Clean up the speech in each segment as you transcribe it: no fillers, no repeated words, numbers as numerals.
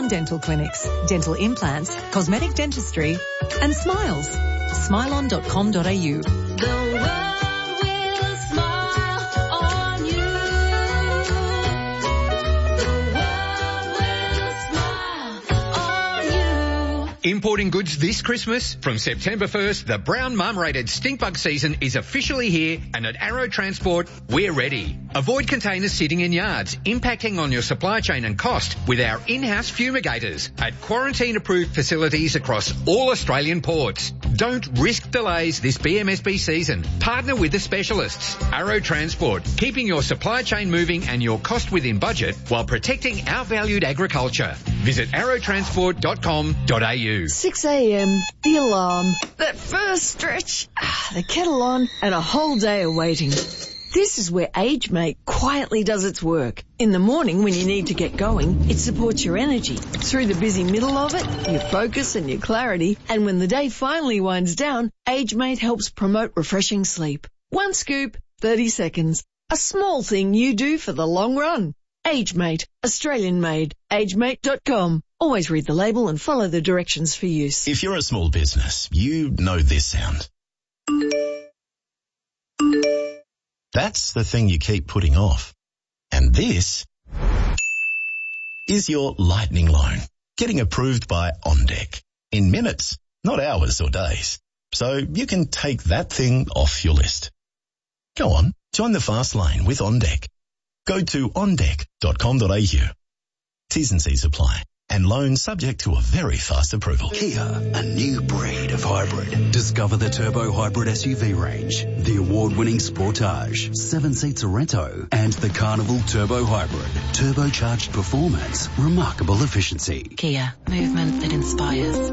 Smile Dental Clinics, dental implants, cosmetic dentistry and smiles. Smileon.com.au. The world will smile on you. The world will smile on you. Importing goods this Christmas? From September 1st, the brown marmorated stink bug season is officially here, and at Arrow Transport, we're ready. Avoid containers sitting in yards, impacting on your supply chain and cost with our in-house fumigators at quarantine-approved facilities across all Australian ports. Don't risk delays this BMSB season. Partner with the specialists. Arrow Transport, keeping your supply chain moving and your cost within budget while protecting our valued agriculture. Visit arrowtransport.com.au. 6 a.m, the alarm, that first stretch, the kettle on, and a whole day of waiting. This is where AgeMate quietly does its work. In the morning when you need to get going, it supports your energy. Through the busy middle of it, your focus and your clarity. And when the day finally winds down, AgeMate helps promote refreshing sleep. One scoop, 30 seconds. A small thing you do for the long run. AgeMate, Australian made. AgeMate.com. Always read the label and follow the directions for use. If you're a small business, you know this sound. That's the thing you keep putting off. And this is your lightning loan, getting approved by OnDeck in minutes, not hours or days. So you can take that thing off your list. Go on, join the fast lane with OnDeck. Go to ondeck.com.au. T's and C's apply. And loan subject to a very fast approval. Kia, a new breed of hybrid. Discover the Turbo Hybrid SUV range, the award-winning Sportage, 7-seat Sorento, and the Carnival Turbo Hybrid. Turbocharged performance, remarkable efficiency. Kia, movement that inspires.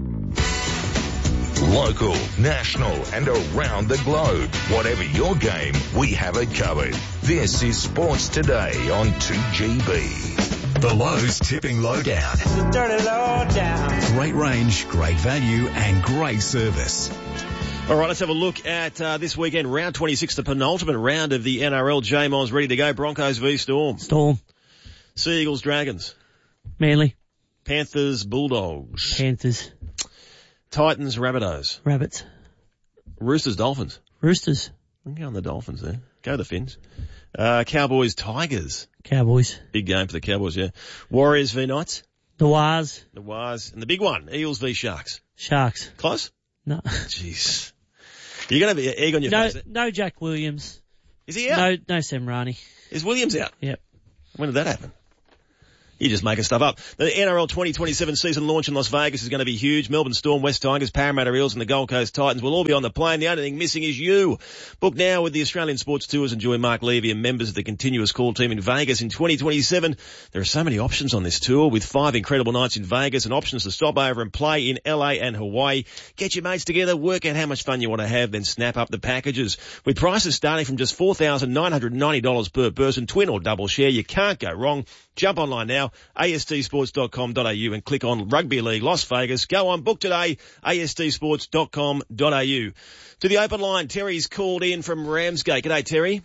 Local, national and around the globe. Whatever your game, we have it covered. This is Sports Today on 2GB. The Lowe's Tipping Lowdown. The dirty lowdown. Great range, great value and great service. All right, let's have a look at this weekend, round 26, the penultimate round of the NRL. J-Mons ready to go. Broncos v Storm. Storm. Sea Eagles, Dragons. Manly. Panthers, Bulldogs. Panthers. Titans, Rabbitohs. Rabbits. Roosters, Dolphins. Roosters. I'm going the Dolphins there. Go the Finns. Cowboys, Tigers. Cowboys. Big game for the Cowboys, yeah. Warriors v Knights. The Wars. The Wars. And the big one, Eels v Sharks. Sharks. Close? No. Jeez. You're going to be egg on your face. No Jack Williams. Is he out? No Sam Rani. Is Williams out? Yep. When did that happen? You're just making stuff up. The NRL 2027 season launch in Las Vegas is going to be huge. Melbourne Storm, West Tigers, Parramatta Eels and the Gold Coast Titans will all be on the plane. The only thing missing is you. Book now with the Australian Sports Tours and join Mark Levy and members of the Continuous Call team in Vegas in 2027. There are so many options on this tour with 5 incredible nights in Vegas and options to stop over and play in LA and Hawaii. Get your mates together, work out how much fun you want to have, then snap up the packages. With prices starting from just $4,990 per person, twin or double share, you can't go wrong. Jump online now, astsports.com.au and click on Rugby League Las Vegas. Go on, book today, astsports.com.au. To the open line, Terry's called in from Ramsgate. G'day, Terry.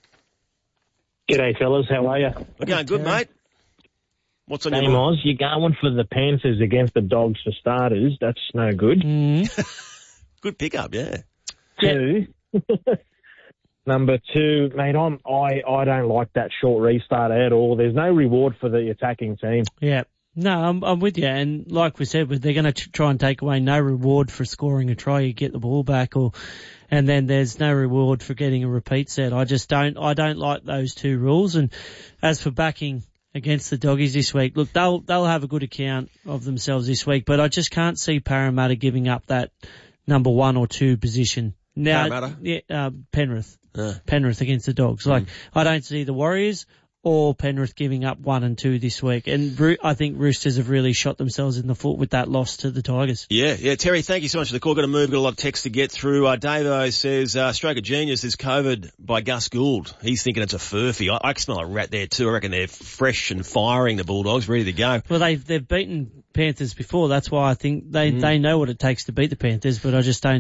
G'day, fellas. How are you? We're going good, mate. What's on your mind? mind? You're going for the Panthers against the Dogs for starters. That's no good. Good pickup, yeah. 2. Number 2, mate, I don't like that short restart at all. There's no reward for the attacking team. Yeah. No, I'm with you. And like we said, they're going to try and take away no reward for scoring a try. You get the ball back, and then there's no reward for getting a repeat set. I don't like those two rules. And as for backing against the Doggies this week, look, they'll have a good account of themselves this week, but I just can't see Parramatta giving up that number 1 or 2 position. Now, Parramatta? Yeah, Penrith. Penrith against the Dogs. I don't see the Warriors or Penrith giving up 1 and 2 this week. And I think Roosters have really shot themselves in the foot with that loss to the Tigers. Yeah. Terry, thank you so much for the call. Got to move. Got a lot of text to get through. Davo says, Stroke of Genius is covered by Gus Gould. He's thinking it's a furphy. I can smell a rat there too. I reckon they're fresh and firing, the Bulldogs, ready to go. Well, they've beaten Panthers before. That's why I think they know what it takes to beat the Panthers, but I just don't think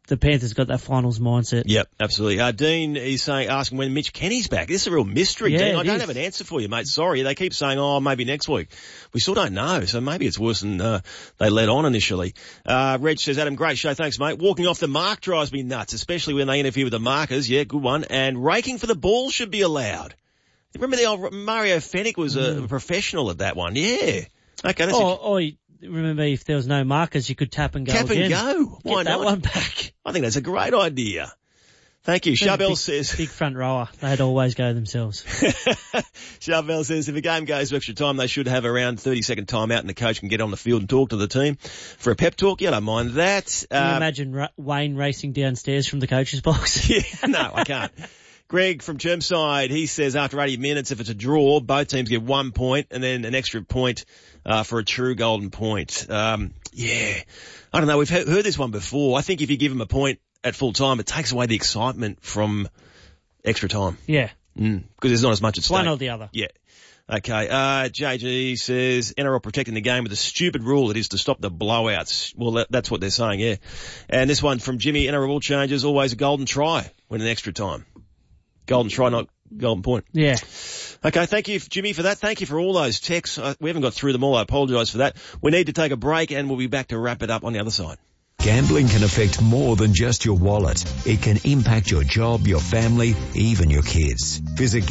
the Panthers got that finals mindset. Yep, absolutely. Dean is asking when Mitch Kenny's back. This is a real mystery, Yeah, Dean. it I don't is. have an answer for you, mate. Sorry. They keep saying, maybe next week. We still don't know, so maybe it's worse than they let on initially. Reg says, Adam, great show. Thanks, mate. Walking off the mark drives me nuts, especially when they interfere with the markers. Yeah, good one. And raking for the ball should be allowed. Remember the old Mario Fennick was a professional at that one. Yeah. Okay, that's remember if there was no markers, you could tap and go again. Go. Why Get that not? one back. I think that's a great idea. Thank you. Charbel says... Big front rower. They'd always go themselves. Charbel says if a game goes to extra time, they should have around 30-second timeout and the coach can get on the field and talk to the team for a pep talk. Yeah, I don't mind that. Can you imagine Wayne racing downstairs from the coach's box? Yeah, no, I can't. Greg from Chermside, he says after 80 minutes, if it's a draw, both teams get 1 point and then an extra point for a true golden point. Yeah, I don't know. We've heard this one before. I think if you give them a point at full time, it takes away the excitement from extra time. Yeah. Because there's not as much at stake. One or the other. Yeah. Okay. JG says NRL protecting the game with a stupid rule that is to stop the blowouts. Well, that's what they're saying, yeah. And this one from Jimmy, NRL rule changes, always a golden try when in extra time. Golden try, not golden point. Yeah. Okay, thank you, Jimmy, for that. Thank you for all those texts. We haven't got through them all. I apologise for that. We need to take a break and we'll be back to wrap it up on the other side. Gambling can affect more than just your wallet. It can impact your job, your family, even your kids. Visit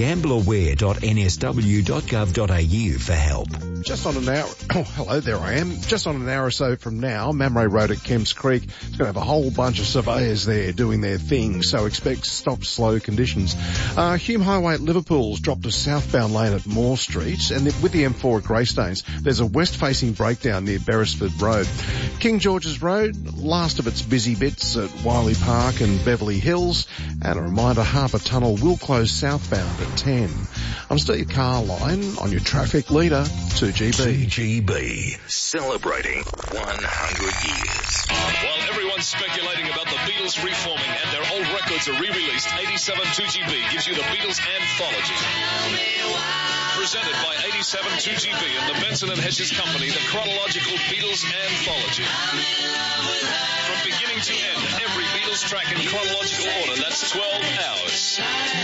gambleaware.nsw.gov.au for help. Just on an hour, hello, there I am. Just on an hour or so from now, Mamre Road at Kemps Creek is going to have a whole bunch of surveyors there doing their thing, so expect stop-slow conditions. Hume Highway at Liverpool's dropped a southbound lane at Moore Street, and with the M4 at Greystanes, there's a west-facing breakdown near Beresford Road. King George's Road, last of its busy bits at Wiley Park and Beverly Hills, and a reminder Harbour Tunnel will close southbound at 10. I'm Steve Carline on your traffic leader, 2GB. 2GB, celebrating 100 years. While everyone's speculating about the Beatles reforming and their old records are re-released, 87 2GB gives you the Beatles Anthology. Presented by 87 2GB and the Benson & Hedges Company, the chronological Beatles Anthology. From beginning to end, every Beatles track in chronological order, that's 12 hours.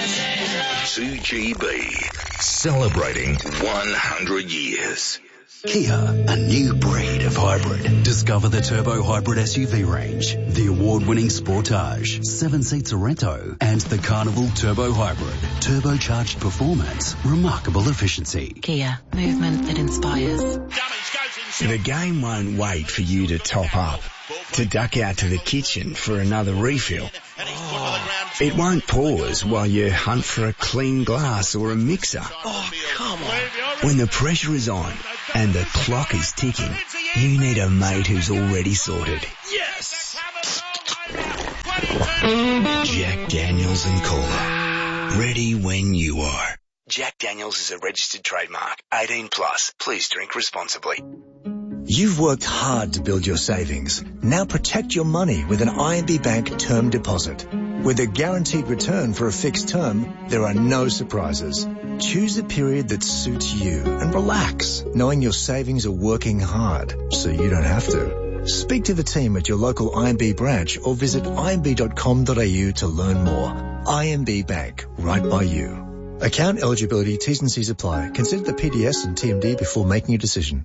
2GB, celebrating 100 years. Kia, a new breed of hybrid. Discover the Turbo Hybrid SUV range, the award-winning Sportage, 7-seat Sorento, and the Carnival Turbo Hybrid. Turbocharged performance, remarkable efficiency. Kia, movement that inspires. The game won't wait for you to top up, to duck out to the kitchen for another refill. It won't pause while you hunt for a clean glass or a mixer. Oh, come on. When the pressure is on and the clock is ticking, you need a mate who's already sorted. Yes! Jack Daniels and Cola. Ready when you are. Jack Daniels is a registered trademark. 18 plus. Please drink responsibly. You've worked hard to build your savings. Now protect your money with an IMB Bank term deposit. With a guaranteed return for a fixed term, there are no surprises. Choose a period that suits you and relax, knowing your savings are working hard, so you don't have to. Speak to the team at your local IMB branch or visit imb.com.au to learn more. IMB Bank, right by you. Account eligibility, T's and C's apply. Consider the PDS and TMD before making a decision.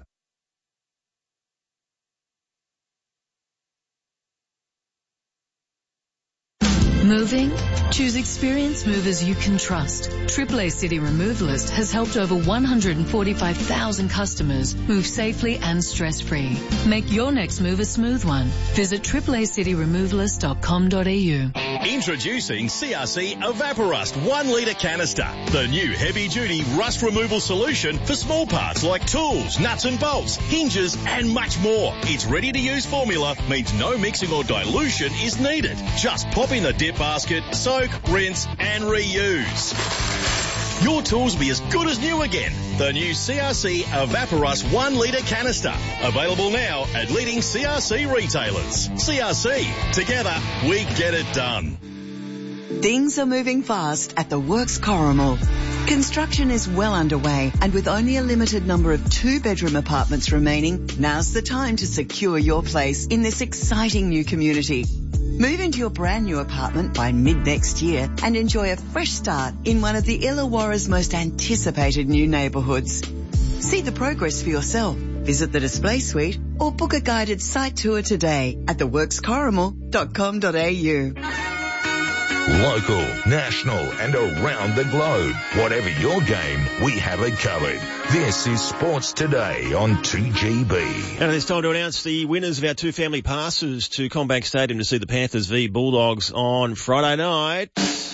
Moving? Choose experienced movers you can trust. AAA City Removalist has helped over 145,000 customers move safely and stress-free. Make your next move a smooth one. Visit AAACityRemovalist.com.au. Introducing CRC Evaporust 1 litre canister, the new heavy-duty rust removal solution for small parts like tools, nuts and bolts, hinges and much more. Its ready-to-use formula means no mixing or dilution is needed. Just pop in the dip basket, soak, rinse and reuse. Your tools will be as good as new again. The new CRC Evaporust 1 litre canister. Available now at leading CRC retailers. CRC. Together, we get it done. Things are moving fast at the Works Corrimal. Construction is well underway, and with only a limited number of 2-bedroom apartments remaining, now's the time to secure your place in this exciting new community. Move into your brand new apartment by mid-next year and enjoy a fresh start in one of the Illawarra's most anticipated new neighbourhoods. See the progress for yourself. Visit the display suite or book a guided site tour today at theworkscorrimal.com.au. Local, national and around the globe. Whatever your game, we have it covered. This is Sports Today on 2GB. And it's time to announce the winners of our two family passes to Combank Stadium to see the Panthers v Bulldogs on Friday night.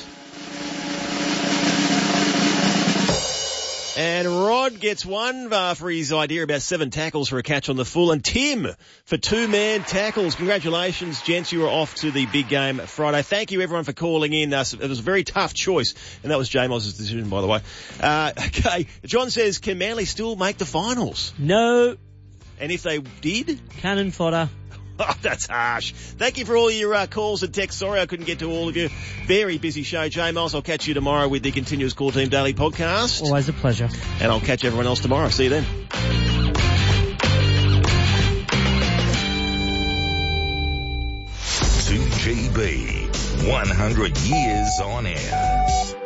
And Rod gets one for his idea about 7 tackles for a catch on the full, and Tim for 2-man tackles. Congratulations, gents. You were off to the big game Friday. Thank you, everyone, for calling in. It was a very tough choice, and that was J-Mos's decision, by the way. Okay, John says, can Manly still make the finals? No. And if they did? Cannon fodder. Oh, that's harsh. Thank you for all your calls and texts. Sorry I couldn't get to all of you. Very busy show. J-Miles, I'll catch you tomorrow with the Continuous Call Team Daily podcast. Always a pleasure. And I'll catch everyone else tomorrow. See you then. 2GB, 100 years on air.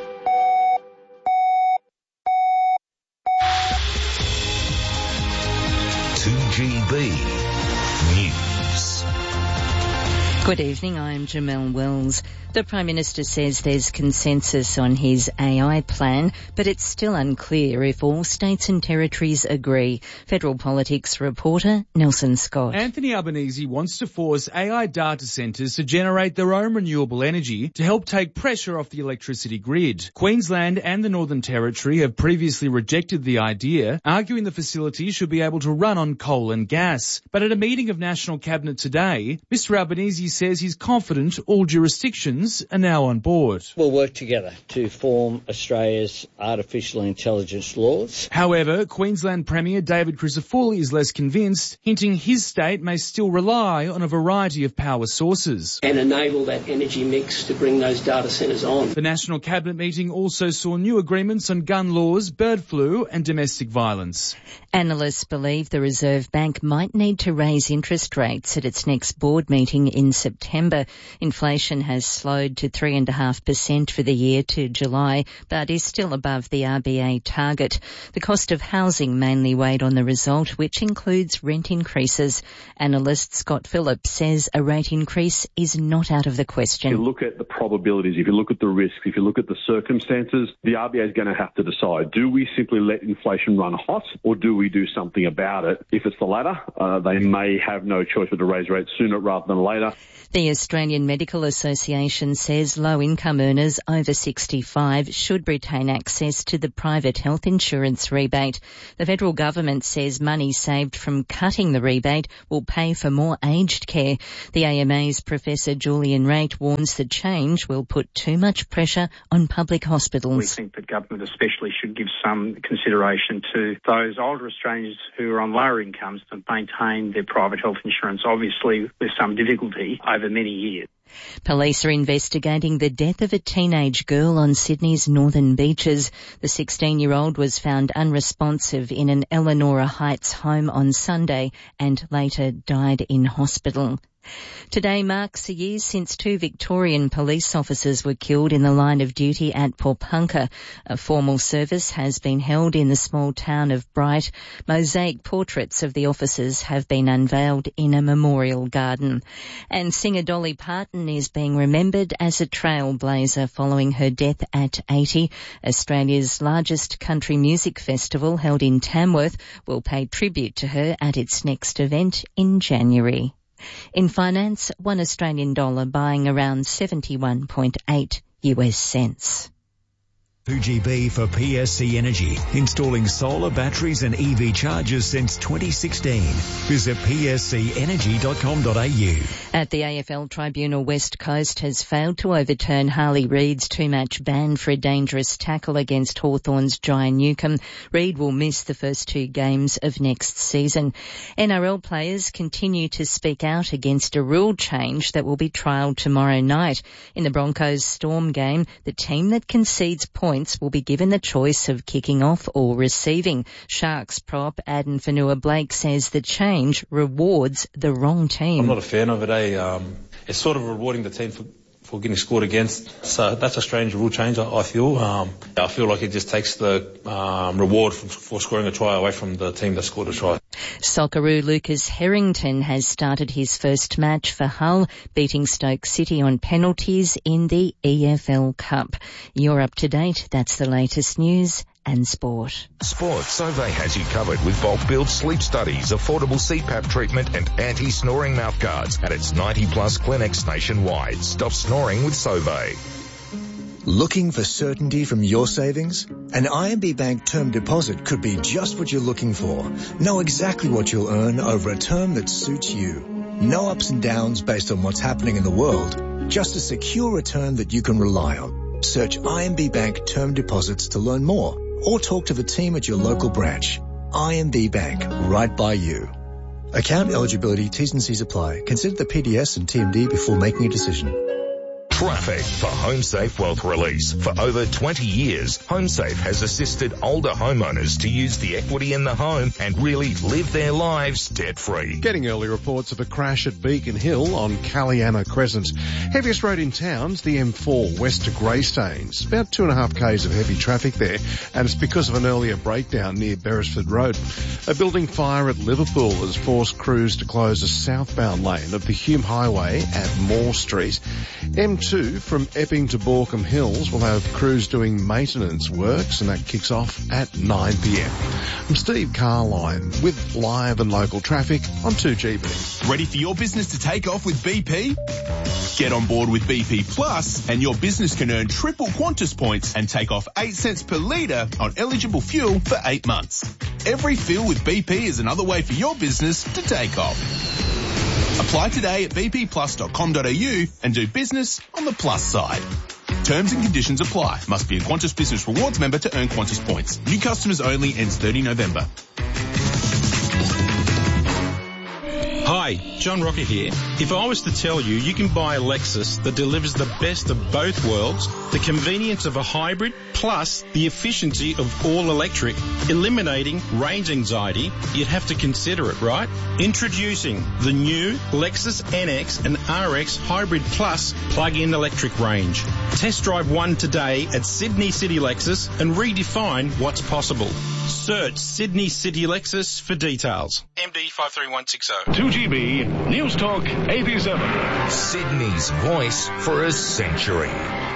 News. Good evening, I'm Jamelle Wells. The Prime Minister says there's consensus on his AI plan, but it's still unclear if all states and territories agree. Federal Politics reporter Nelson Scott. Anthony Albanese wants to force AI data centres to generate their own renewable energy to help take pressure off the electricity grid. Queensland and the Northern Territory have previously rejected the idea, arguing the facility should be able to run on coal and gas. But at a meeting of National Cabinet today, Mr Albanese says he's confident all jurisdictions are now on board. We'll work together to form Australia's artificial intelligence laws. However, Queensland Premier David Crisafulli is less convinced, hinting his state may still rely on a variety of power sources. And enable that energy mix to bring those data centres on. The National Cabinet meeting also saw new agreements on gun laws, bird flu and domestic violence. Analysts believe the Reserve Bank might need to raise interest rates at its next board meeting in September. Inflation has slowed to 3.5% for the year to July, but is still above the RBA target. The cost of housing mainly weighed on the result, which includes rent increases. Analyst Scott Phillips says a rate increase is not out of the question. If you look at the probabilities, if you look at the risks, if you look at the circumstances, the RBA is going to have to decide, do we simply let inflation run hot or do we do something about it? If it's the latter, they may have no choice but to raise rates sooner rather than later. The Australian Medical Association says low-income earners over 65 should retain access to the private health insurance rebate. The federal government says money saved from cutting the rebate will pay for more aged care. The AMA's Professor Julian Raitt warns the change will put too much pressure on public hospitals. We think that government especially should give some consideration to those older Australians who are on lower incomes to maintain their private health insurance, obviously with some difficulty over many years. Police are investigating the death of a teenage girl on Sydney's northern beaches. The 16-year-old was found unresponsive in an Eleanora Heights home on Sunday and later died in hospital. Today marks a year since 2 Victorian police officers were killed in the line of duty at Popunka. A formal service has been held in the small town of Bright. Mosaic portraits of the officers have been unveiled in a memorial garden. And singer Dolly Parton is being remembered as a trailblazer following her death at 80. Australia's largest country music festival, held in Tamworth, will pay tribute to her at its next event in January. In finance, $1 Australian buying around 71.8 US cents. 2GB for PSC Energy, installing solar batteries and EV chargers since 2016. Visit pscenergy.com.au. At the AFL Tribunal, West Coast has failed to overturn Harley Reid's 2-match ban for a dangerous tackle against Hawthorn's Jai Newcombe. Reid will miss the first 2 games of next season. NRL players continue to speak out against a rule change that will be trialled tomorrow night. In the Broncos Storm game, the team that concedes points will be given the choice of kicking off or receiving. Sharks prop Aden Fanua Blake says the change rewards the wrong team. I'm not a fan of it, it's sort of rewarding the team for getting scored against. So that's a strange rule change, I feel. I feel like it just takes the reward for scoring a try away from the team that scored a try. Socceroo Lucas Harrington has started his first match for Hull, beating Stoke City on penalties in the EFL Cup. You're up to date. That's the latest news and sport. Sports, Sauvé has you covered with bulk build sleep studies, affordable CPAP treatment and anti-snoring mouthguards at its 90+ clinics nationwide. Stop snoring with Sauvé. Looking for certainty from your savings? An IMB Bank term deposit could be just what you're looking for. Know exactly what you'll earn over a term that suits you. No ups and downs based on what's happening in the world. Just a secure return that you can rely on. Search IMB Bank term deposits to learn more or talk to the team at your local branch. IMB Bank, right by you. Account eligibility, T's and C's apply. Consider the PDS and TMD before making a decision. Traffic for HomeSafe Wealth Release. For over 20 years, HomeSafe has assisted older homeowners to use the equity in the home and really live their lives debt-free. Getting early reports of a crash at Beacon Hill on Caliana Crescent. Heaviest road in town's the M4 west to Greystanes. About 2.5 k's of heavy traffic there, and it's because of an earlier breakdown near Beresford Road. A building fire at Liverpool has forced crews to close a southbound lane of the Hume Highway at Moore Street. M2 from Epping to Borkham Hills will have crews doing maintenance works, and that kicks off at 9 p.m. I'm Steve Carline with live and local traffic on 2GB. Ready for your business to take off with BP? Get on board with BP Plus and your business can earn triple Qantas points and take off 8 cents per litre on eligible fuel for 8 months. Every fill with BP is another way for your business to take off. Apply today at bpplus.com.au and do business on the plus side. Terms and conditions apply. Must be a Qantas Business Rewards member to earn Qantas points. New customers only, ends 30 November. Hi, John Rocker here. If I was to tell you you can buy a Lexus that delivers the best of both worlds, the convenience of a hybrid plus the efficiency of all electric, eliminating range anxiety, you'd have to consider it, right? Introducing the new Lexus NX and RX Hybrid Plus plug-in electric range. Test drive one today at Sydney City Lexus and redefine what's possible. Search Sydney City Lexus for details. MD 53160. 2GB News Talk 87. Sydney's voice for a century.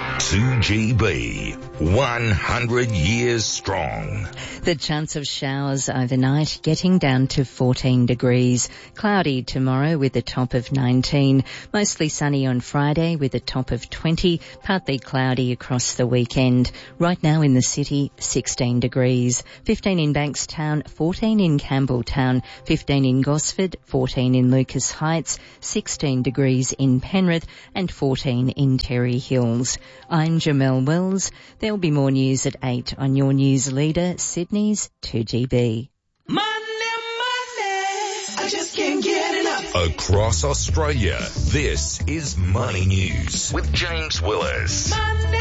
2GB, 100 years strong. The chance of showers overnight getting down to 14 degrees. Cloudy tomorrow with a top of 19. Mostly sunny on Friday with a top of 20. Partly cloudy across the weekend. Right now in the city, 16 degrees. 15 in Bankstown, 14 in Campbelltown, 15 in Gosford, 14 in Lucas Heights, 16 degrees in Penrith and 14 in Terry Hills. I'm Jamelle Wells. There'll be more news at 8 on your news leader, Sydney's 2GB. Money, I just can't get enough. Across Australia, this is Money News with James Willis. Money.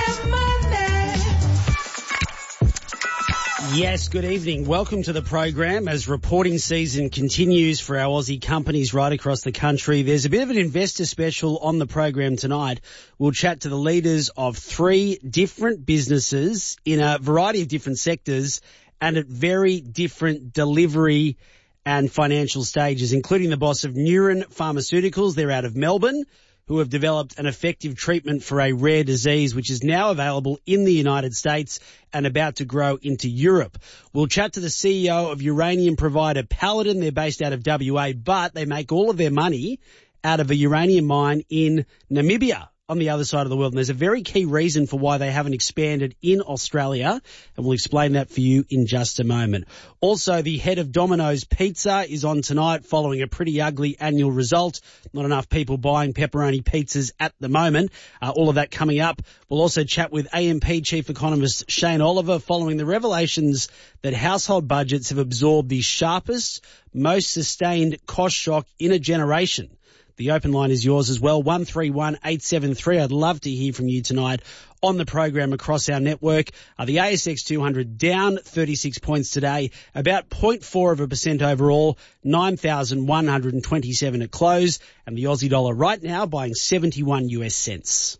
Yes, good evening. Welcome to the program as reporting season continues for our Aussie companies right across the country. There's a bit of an investor special on the program tonight. We'll chat to the leaders of 3 different businesses in a variety of different sectors and at very different delivery and financial stages, including the boss of Neuron Pharmaceuticals. They're out of Melbourne, who have developed an effective treatment for a rare disease which is now available in the United States and about to grow into Europe. We'll chat to the CEO of uranium provider Paladin. They're based out of WA, but they make all of their money out of a uranium mine in Namibia on the other side of the world. And there's a very key reason for why they haven't expanded in Australia, and we'll explain that for you in just a moment. Also, the head of Domino's Pizza is on tonight following a pretty ugly annual result. Not enough people buying pepperoni pizzas at the moment. All of that coming up. We'll also chat with AMP Chief Economist Shane Oliver following the revelations that household budgets have absorbed the sharpest, most sustained cost shock in a generation. The open line is yours as well, 131873. I'd love to hear from you tonight on the program across our network. The ASX 200 down 36 points today, about 0.4% overall, 9,127 at close, and the Aussie dollar right now buying 71 US cents.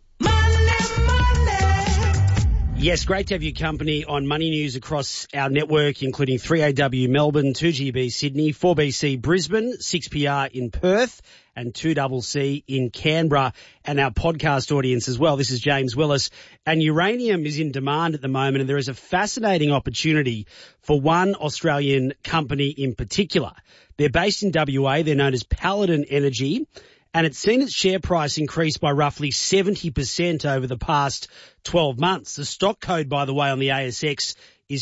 Yes, great to have your company on Money News across our network, including 3AW Melbourne, 2GB Sydney, 4BC Brisbane, 6PR in Perth, and 2CC in Canberra, and our podcast audience as well. This is James Willis, and uranium is in demand at the moment, and there is a fascinating opportunity for one Australian company in particular. They're based in WA. They're known as Paladin Energy, and it's seen its share price increase by roughly 70% over the past 12 months. The stock code, by the way, on the ASX is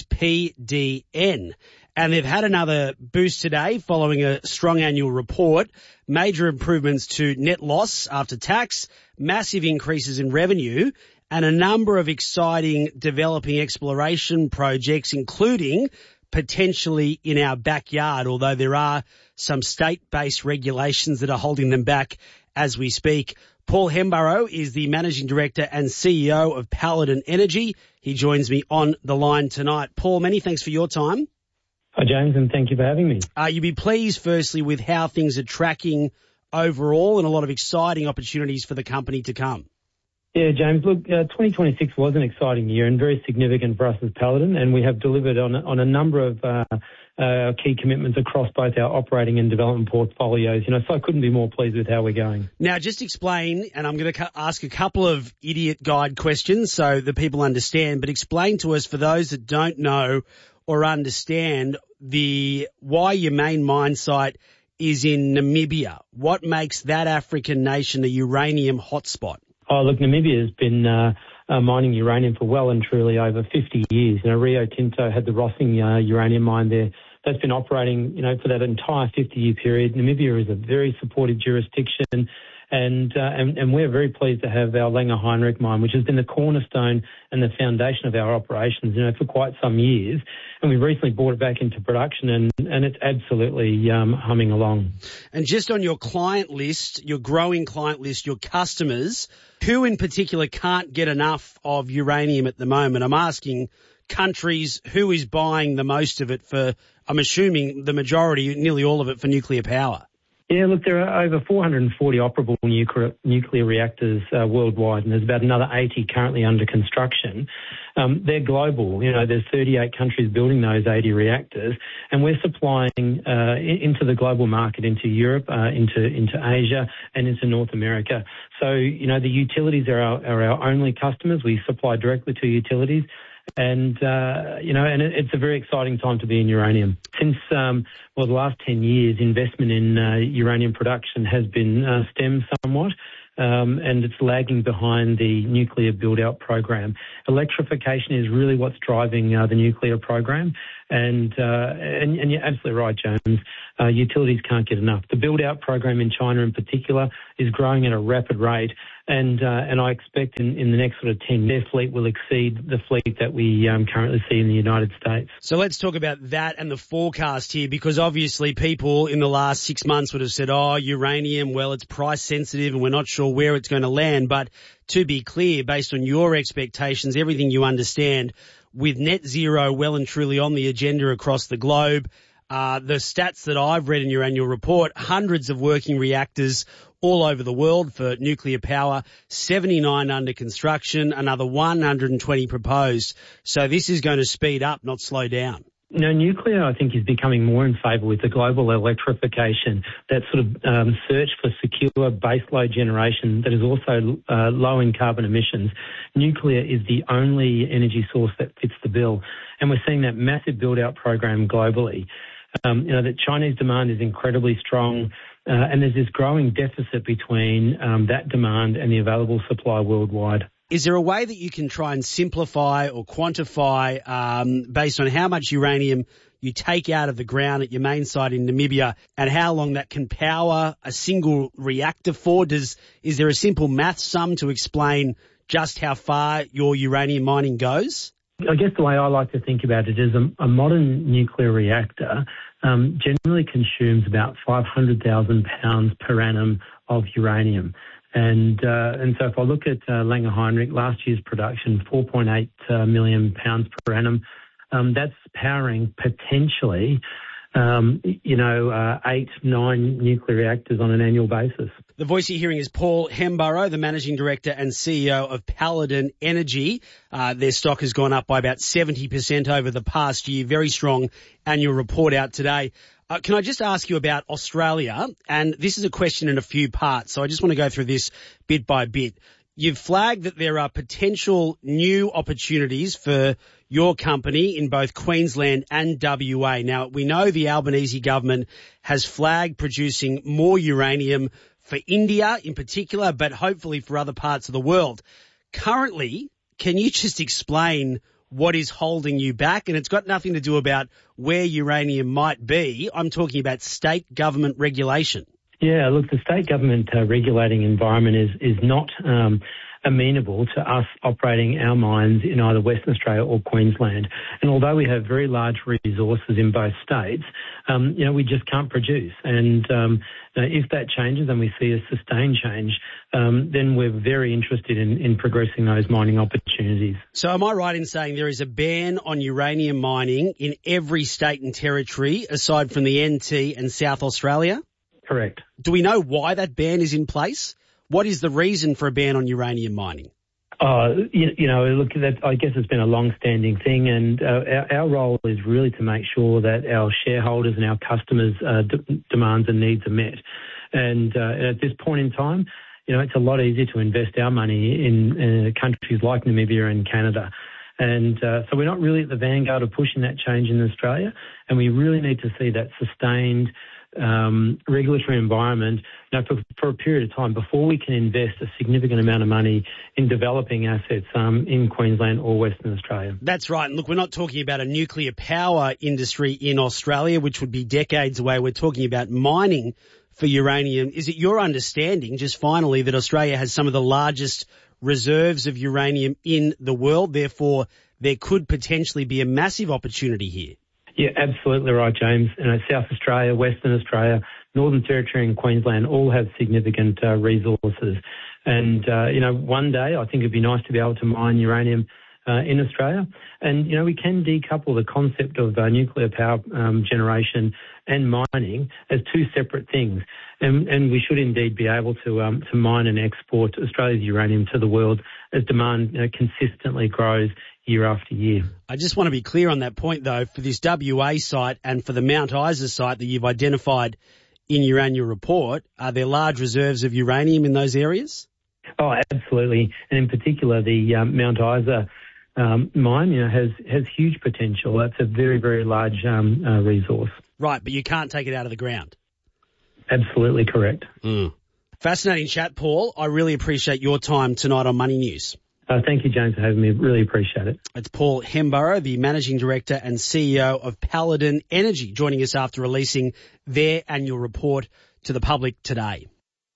PDN. And they've had another boost today following a strong annual report, major improvements to net loss after tax, massive increases in revenue, and a number of exciting developing exploration projects, including potentially in our backyard, although there are some state-based regulations that are holding them back as we speak. Paul Hemburrow is the Managing Director and CEO of Paladin Energy. He joins me on the line tonight. Paul, many thanks for your time. Hi, James, and thank you for having me. You'd be pleased, firstly, with how things are tracking overall and a lot of exciting opportunities for the company to come. Yeah, James, look, 2026 was an exciting year and very significant for us as Paladin, and we have delivered on a number of key commitments across both our operating and development portfolios. So I couldn't be more pleased with how we're going. Now, just explain, and I'm going to ask a couple of idiot guide questions so that people understand, but explain to us, for those that don't know or understand, why your main mine site is in Namibia. What makes that African nation a uranium hotspot? Oh, look, Namibia has been mining uranium for well and truly over 50 years. Rio Tinto had the Rossing uranium mine there. That's been operating, for that entire 50-year period. Namibia is a very supportive jurisdiction, and we're very pleased to have our Langer Heinrich mine, which has been the cornerstone and the foundation of our operations, for quite some years. And we recently brought it back into production, and it's absolutely humming along. And just on your client list, your growing client list, your customers, who in particular can't get enough of uranium at the moment? I'm asking countries, who is buying the most of it for, I'm assuming the majority, nearly all of it, for nuclear power? Yeah, look, there are over 440 operable nuclear reactors worldwide, and there's about another 80 currently under construction. They're global. There's 38 countries building those 80 reactors, and we're supplying into the global market, into Europe, into Asia, and into North America. So, the utilities are our only customers. We supply directly to utilities. And it's a very exciting time to be in uranium. Since, the last 10 years, investment in uranium production has been stemmed somewhat, and it's lagging behind the nuclear build-out program. Electrification is really what's driving the nuclear program, and you're absolutely right, James. Utilities can't get enough. The build-out program in China in particular is growing at a rapid rate, and I expect in the next sort of 10 years, their fleet will exceed the fleet that we currently see in the United States. So let's talk about that and the forecast here, because obviously people in the last 6 months would have said, uranium, well, it's price sensitive and we're not sure where it's going to land. But to be clear, based on your expectations, everything you understand, with net zero well and truly on the agenda across the globe, the stats that I've read in your annual report, hundreds of working reactors all over the world for nuclear power, 79 under construction, another 120 proposed. So this is going to speed up, not slow down. Nuclear, I think, is becoming more in favour with the global electrification, that sort of search for secure baseload generation that is also low in carbon emissions. Nuclear is the only energy source that fits the bill, and we're seeing that massive build-out program globally. The Chinese demand is incredibly strong, and there's this growing deficit between that demand and the available supply worldwide. Is there a way that you can try and simplify or quantify based on how much uranium you take out of the ground at your main site in Namibia and how long that can power a single reactor for? Is there a simple math sum to explain just how far your uranium mining goes? I guess the way I like to think about it is a modern nuclear reactor generally consumes about 500,000 pounds per annum of uranium. And so if I look at Langer Heinrich, last year's production, 4.8 million pounds per annum, that's powering potentially, 8, 9 nuclear reactors on an annual basis. The voice you're hearing is Paul Hemburrow, the Managing Director and CEO of Paladin Energy. Their stock has gone up by about 70% over the past year. Very strong annual report out today. Can I just ask you about Australia? And this is a question in a few parts, so I just want to go through this bit by bit. You've flagged that there are potential new opportunities for your company in both Queensland and WA. Now, we know the Albanese government has flagged producing more uranium for India in particular, but hopefully for other parts of the world. Currently, can you just explain what is holding you back? And it's got nothing to do about where uranium might be. I'm talking about state government regulation. Yeah, look, the state government regulating environment is not amenable to us operating our mines in either Western Australia or Queensland. And although we have very large resources in both states, we just can't produce. And if that changes and we see a sustained change, then we're very interested in progressing those mining opportunities. So am I right in saying there is a ban on uranium mining in every state and territory aside from the NT and South Australia? Correct. Do we know why that ban is in place? What is the reason for a ban on uranium mining? Look, I guess it's been a long-standing thing, and our role is really to make sure that our shareholders and our customers' demands and needs are met. And at this point in time, it's a lot easier to invest our money in countries like Namibia and Canada. And so we're not really at the vanguard of pushing that change in Australia, and we really need to see that sustained regulatory environment for a period of time before we can invest a significant amount of money in developing assets in Queensland or Western Australia. That's right. And look, we're not talking about a nuclear power industry in Australia, which would be decades away. We're talking about mining for uranium. Is it your understanding, just finally, that Australia has some of the largest reserves of uranium in the world? Therefore, there could potentially be a massive opportunity here. Yeah, absolutely right, James. South Australia, Western Australia, Northern Territory and Queensland all have significant resources. And, one day I think it'd be nice to be able to mine uranium in Australia. And, we can decouple the concept of nuclear power generation and mining as two separate things. And we should indeed be able to mine and export Australia's uranium to the world as demand consistently grows year after year. I just want to be clear on that point, though, for this WA site and for the Mount Isa site that you've identified in your annual report, are there large reserves of uranium in those areas? Oh, absolutely. And in particular, the Mount Isa mine has huge potential. That's a very, very large resource. Right, but you can't take it out of the ground. Absolutely correct. Fascinating chat, Paul. I really appreciate your time tonight on Money News. Thank you, James, for having me. Really appreciate it. It's Paul Hemburrow, the Managing Director and CEO of Paladin Energy, joining us after releasing their annual report to the public today.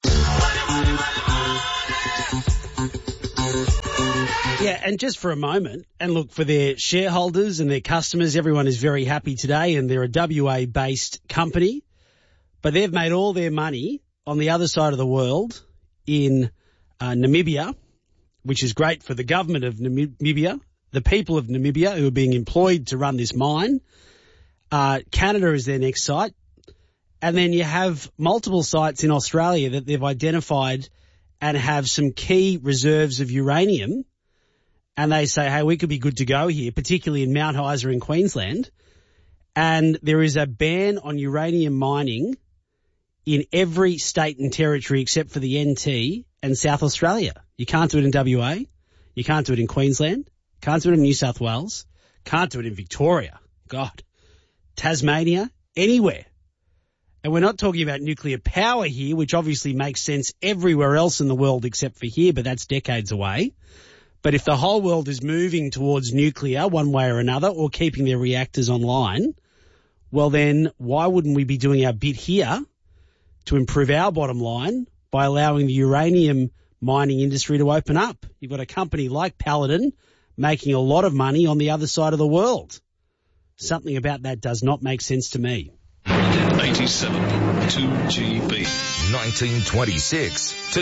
Yeah, and just for a moment, and look, for their shareholders and their customers, everyone is very happy today, and they're a WA-based company, but they've made all their money on the other side of the world in Namibia, which is great for the government of Namibia, the people of Namibia who are being employed to run this mine. Canada is their next site. And then you have multiple sites in Australia that they've identified and have some key reserves of uranium. And they say, hey, we could be good to go here, particularly in Mount Isa in Queensland. And there is a ban on uranium mining in every state and territory except for the NT and South Australia. You can't do it in WA. You can't do it in Queensland. Can't do it in New South Wales. Can't do it in Victoria. God. Tasmania. Anywhere. And we're not talking about nuclear power here, which obviously makes sense everywhere else in the world except for here, but that's decades away. But if the whole world is moving towards nuclear one way or another, or keeping their reactors online, well then why wouldn't we be doing our bit here to improve our bottom line by allowing the uranium mining industry to open up? You've got a company like Paladin making a lot of money on the other side of the world. Something about that does not make sense to me. 87 2GB. 1926 to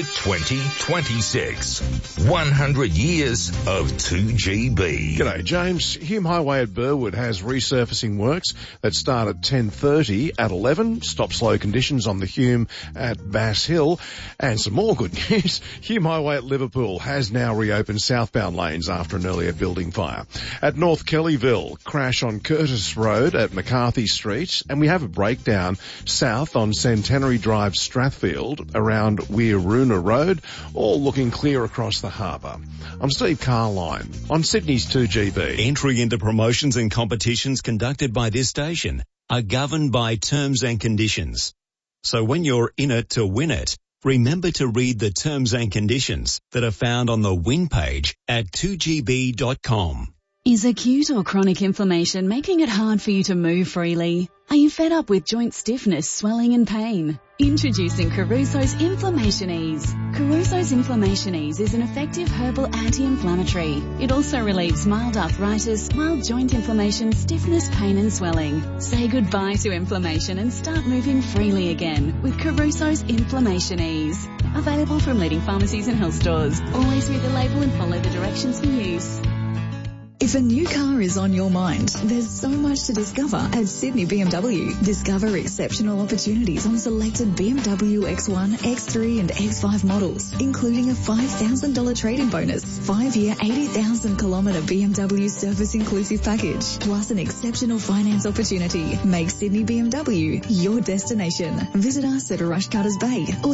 2026. 100 years of 2GB. G'day, James. Hume Highway at Burwood has resurfacing works that start at 10:30 at 11. Stop slow conditions on the Hume at Bass Hill. And some more good news. Hume Highway at Liverpool has now reopened southbound lanes after an earlier building fire. At North Kellyville, crash on Curtis Road at McCarthy Street. And we have a breakdown south on Centenary Drive, Strathfield, around Weiruna Road, all looking clear across the harbour. I'm Steve Carline on Sydney's 2GB. Entry into promotions and competitions conducted by this station are governed by terms and conditions. So when you're in it to win it, remember to read the terms and conditions that are found on the win page at 2gb.com. Is acute or chronic inflammation making it hard for you to move freely? Are you fed up with joint stiffness, swelling and pain? Introducing Caruso's Inflammation Ease. Caruso's Inflammation Ease is an effective herbal anti-inflammatory. It also relieves mild arthritis, mild joint inflammation, stiffness, pain and swelling. Say goodbye to inflammation and start moving freely again with Caruso's Inflammation Ease. Available from leading pharmacies and health stores. Always read the label and follow the directions for use. If a new car is on your mind, there's so much to discover at Sydney BMW. Discover exceptional opportunities on selected BMW X1, X3 and X5 models, including a $5,000 trade-in bonus, 5-year 80,000 kilometre BMW service inclusive package, plus an exceptional finance opportunity. Make Sydney BMW your destination. Visit us at Rushcutters Bay or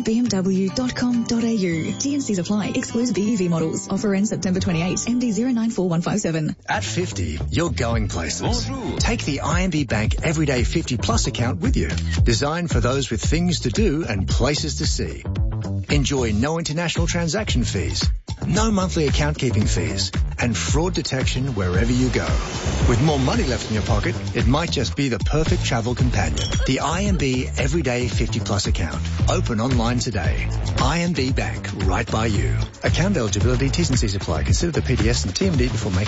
sydneybmw.com.au. T&Cs apply. Excludes BEV models. Offer ends September 28. MD 094157. At 50, you're going places. Take the IMB Bank Everyday 50 Plus account with you. Designed for those with things to do and places to see. Enjoy no international transaction fees, no monthly account keeping fees, and fraud detection wherever you go. With more money left in your pocket, it might just be the perfect travel companion. The IMB Everyday 50 Plus account. Open online today. IMB Bank, right by you. Account eligibility, T's and C's apply. Consider the PDS and TMD before making